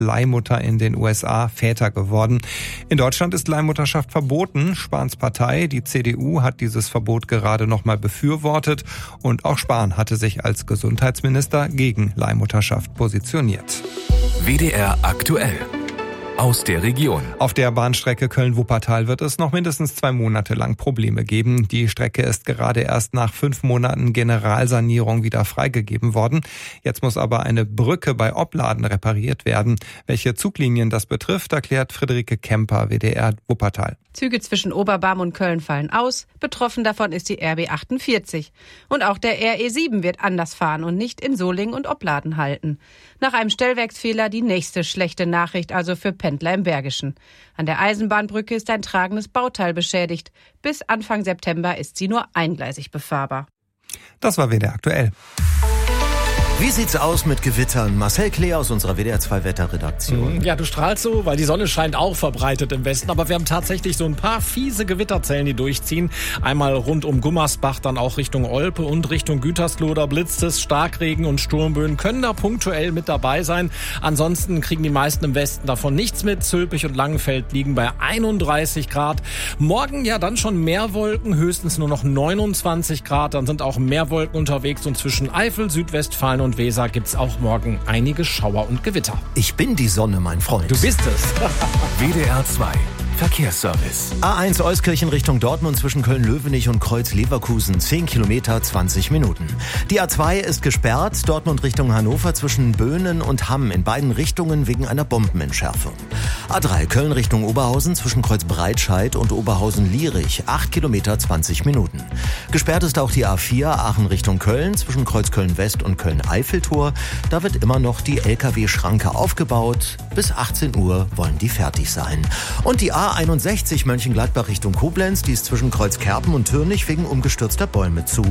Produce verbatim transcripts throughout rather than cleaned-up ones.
Leihmutter in den U S A Väter geworden. In Deutschland ist Leihmutterschaft verboten. Spahns Partei, die C D U, hat dieses Verbot gerade nochmal befürwortet. Und auch Spahn hatte sich als Gesundheitsminister gegen Leihmutterschaft positioniert. W D R aktuell. Aus der Region. Auf der Bahnstrecke Köln-Wuppertal wird es noch mindestens zwei Monate lang Probleme geben. Die Strecke ist gerade erst nach fünf Monaten Generalsanierung wieder freigegeben worden. Jetzt muss aber eine Brücke bei Opladen repariert werden. Welche Zuglinien das betrifft, erklärt Friederike Kemper, W D R Wuppertal. Züge zwischen Oberbarm und Köln fallen aus. Betroffen davon ist die R B achtundvierzig. Und auch der R E sieben wird anders fahren und nicht in Solingen und Opladen halten. Nach einem Stellwerksfehler die nächste schlechte Nachricht, also für Pendler im Bergischen. An der Eisenbahnbrücke ist ein tragendes Bauteil beschädigt. Bis Anfang September ist sie nur eingleisig befahrbar. Das war W D R aktuell. Wie sieht's aus mit Gewittern? Marcel Klee aus unserer W D R zwei Wetterredaktion. Ja, du strahlst so, weil die Sonne scheint auch verbreitet im Westen. Aber wir haben tatsächlich so ein paar fiese Gewitterzellen, die durchziehen. Einmal rund um Gummersbach, dann auch Richtung Olpe und Richtung Gütersloh. Da blitzt es. Starkregen und Sturmböen können da punktuell mit dabei sein. Ansonsten kriegen die meisten im Westen davon nichts mit. Zülpich und Langenfeld liegen bei einunddreißig Grad. Morgen ja dann schon mehr Wolken, höchstens nur noch neunundzwanzig Grad. Dann sind auch mehr Wolken unterwegs und zwischen Eifel, Südwestfalen und Weser gibt's auch morgen einige Schauer und Gewitter. Ich bin die Sonne, mein Freund. Du bist es. W D R zwei Verkehrsservice. A eins Euskirchen Richtung Dortmund zwischen Köln-Löwenich und Kreuz-Leverkusen. zehn Kilometer, zwanzig Minuten. Die A zwei ist gesperrt. Dortmund Richtung Hannover zwischen Böhnen und Hamm in beiden Richtungen wegen einer Bombenentschärfung. A drei Köln Richtung Oberhausen zwischen Kreuz-Breitscheid und Oberhausen-Lierich. acht Kilometer, zwanzig Minuten. Gesperrt ist auch die A vier Aachen Richtung Köln zwischen Kreuz Köln-West und Köln-Eiffeltor. Da wird immer noch die L K W-Schranke aufgebaut. Bis achtzehn Uhr wollen die fertig sein. Und die A einundsechzig Mönchengladbach Richtung Koblenz, die ist zwischen Kreuzkerpen und Türnich wegen umgestürzter Bäume zu.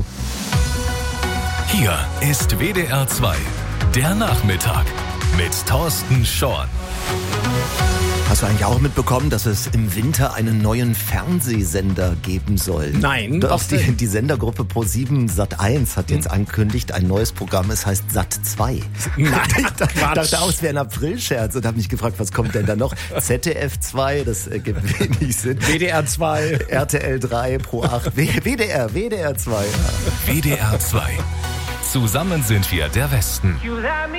Hier ist W D R zwei, der Nachmittag mit Thorsten Schorn. Hast du eigentlich auch mitbekommen, dass es im Winter einen neuen Fernsehsender geben soll? Nein. Doch, die, die Sendergruppe ProSieben Sat eins hat jetzt angekündigt, ein neues Programm, es heißt Sat zwei. Nein, ich dachte auch, es wäre ein Aprilscherz und habe mich gefragt, was kommt denn da noch? Z D F zwei, das ergibt wenig Sinn. W D R zwei. R T L drei, Pro acht, W D R, W D R zwei. W D R zwei. Zusammen sind wir der Westen.